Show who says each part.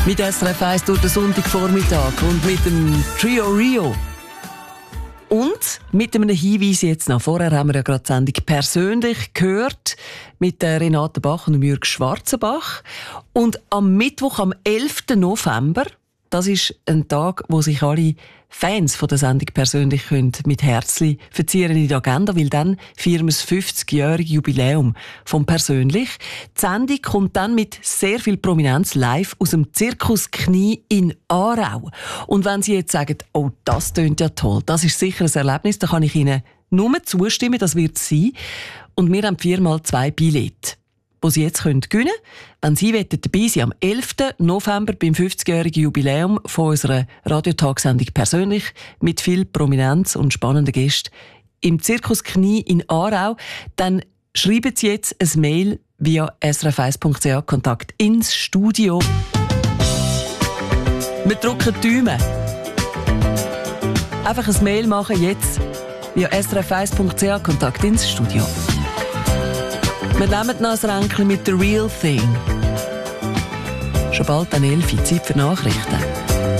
Speaker 1: Mit SRF 1 durch den Sonntagvormittag und mit dem Trio Rio. Und mit einem Hinweis jetzt noch. Vorher haben wir ja gerade die Sendung persönlich gehört mit Renate Bach und Jürg Schwarzenbach. Und am Mittwoch, am 11. November, das ist ein Tag, wo sich alle Fans von der Sendung persönlich mit Herzli verzieren in die Agenda, weil dann feiern wir das 50-jährige Jubiläum vom Persönlich. Die Sendung kommt dann mit sehr viel Prominenz live aus dem Zirkus Knie in Aarau. Und wenn Sie jetzt sagen, oh, das tönt ja toll, das ist sicher ein Erlebnis, dann kann ich Ihnen nur zustimmen, das wird es sein. Und wir haben 4x2 Billette, die Sie jetzt gewinnen können. Wenn Sie dabei sein am 11. November beim 50-jährigen Jubiläum von unserer Radiotagsendung persönlich mit viel Prominenz und spannenden Gästen im Zirkus Knie in Aarau, dann schreiben Sie jetzt ein Mail via srf1.ch Kontakt ins Studio. Wir drücken die Daumen. Einfach ein Mail machen jetzt via srf1.ch Kontakt ins Studio. Wir nehmen noch ein Ränkchen mit «The Real Thing». Schon bald an 11 Uhr, Zeit für Nachrichten.